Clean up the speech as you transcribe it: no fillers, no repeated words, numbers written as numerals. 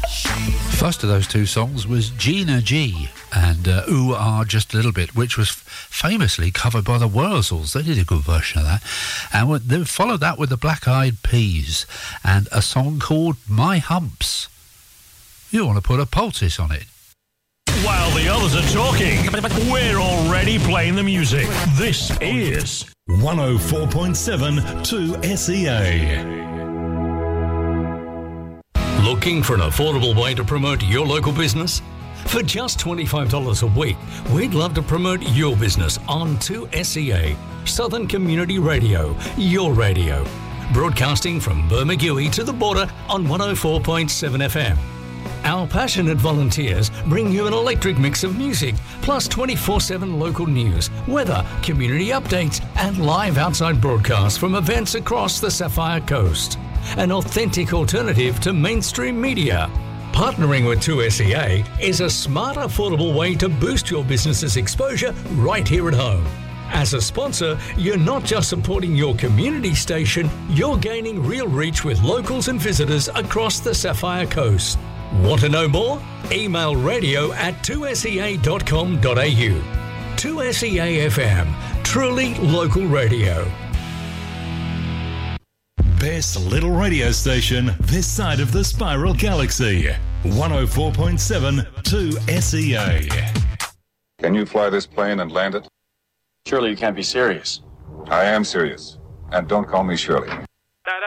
First of those two songs was Gina G and Ooh Ah Just a Little Bit, which was famously covered by the Wurzels. They did a good version of that. And they followed that with the Black Eyed Peas and a song called My Humps. You want to put a poultice on it. While the others are talking, we're already playing the music. This is 104.7 2SEA. Looking for an affordable way to promote your local business? For just $25 a week, we'd love to promote your business on 2SEA, Southern Community Radio, your radio. Broadcasting from Bermagui to the border on 104.7 FM. Our passionate volunteers bring you an electric mix of music, plus 24/7 local news, weather, community updates, and live outside broadcasts from events across the Sapphire Coast. An authentic alternative to mainstream media. Partnering with 2SEA is a smart, affordable way to boost your business's exposure right here at home. As a sponsor, you're not just supporting your community station, you're gaining real reach with locals and visitors across the Sapphire Coast. Want to know more? Email radio@2sea.com.au. 2SEA FM, truly local radio. Best little radio station this side of the Spiral Galaxy. 104.7 2SEA. Can you fly this plane and land it? Surely you can't be serious. I am serious. And don't call me Shirley.